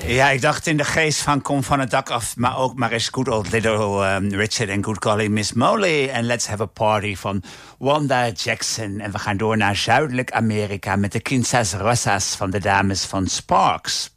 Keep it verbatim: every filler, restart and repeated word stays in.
Ja, ik dacht in de geest van Kom van het dak af, maar ook maar eens Good Old Little um, Richard en Good Golly Miss Molly en Let's Have a Party van Wanda Jackson. En we gaan door naar Zuidelijk Amerika met de Quinzas Rosas van de dames van Sparks.